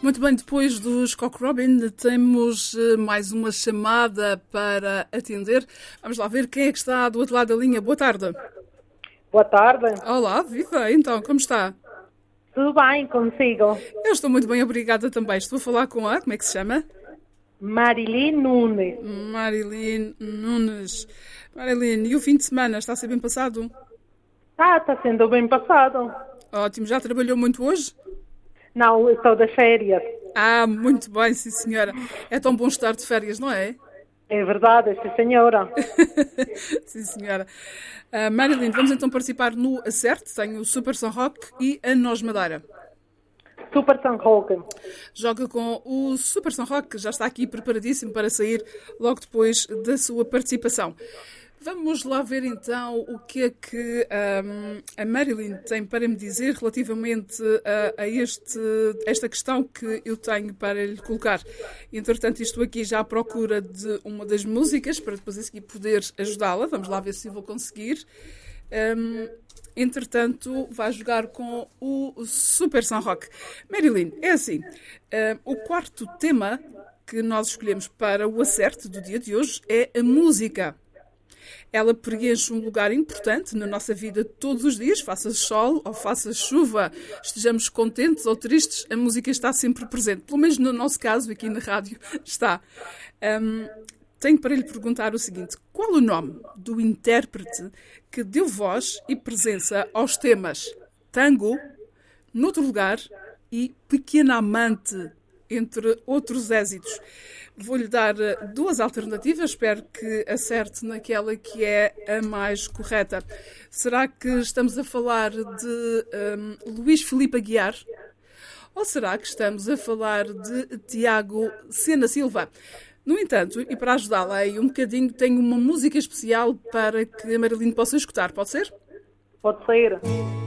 Muito bem, depois dos Cock Robin, temos mais uma chamada para atender. Vamos lá ver quem é que está do outro lado da linha. Boa tarde. Boa tarde. Olá, viva. Então, como está? Tudo bem consigo? Eu estou muito bem, obrigada também. Estou a falar com a... Como é que se chama? Marilyn Nunes. Marilyn Nunes. Marilyn, e o fim de semana está a ser bem passado? Está sendo bem passado. Ótimo. Já trabalhou muito hoje? Não, eu estou das férias. Muito bem, sim senhora. É tão bom estar de férias, não é? É verdade, sim senhora. Sim senhora. Marilyn, vamos então participar no Acerte. Tenho o Super São Roque e a Noz Madeira. Super São Roque. Joga com o Super São Roque, que já está aqui preparadíssimo para sair logo depois da sua participação. Vamos lá ver então o que é que a Marilyn tem para me dizer relativamente a esta questão que eu tenho para lhe colocar. Entretanto, estou aqui já à procura de uma das músicas para depois a seguir poder ajudá-la. Vamos lá ver se eu vou conseguir. Entretanto, vai jogar com o Super São Roque. Marilyn, é assim, o quarto tema que nós escolhemos para o acerte do dia de hoje é a música. Ela preenche um lugar importante na nossa vida todos os dias, faça sol ou faça chuva, estejamos contentes ou tristes, a música está sempre presente. Pelo menos no nosso caso, aqui na rádio, está. Tenho para lhe perguntar o seguinte: qual o nome do intérprete que deu voz e presença aos temas Tango, Noutro Lugar e Pequena Amante, entre outros êxitos? Vou-lhe dar duas alternativas, espero que acerte naquela que é a mais correta. Será que estamos a falar de Luís Filipe Aguiar? Ou será que estamos a falar de Tiago Sena Silva? No entanto, e para ajudá-la aí um bocadinho, tenho uma música especial para que a Marilyn possa escutar. Pode ser? Pode ser.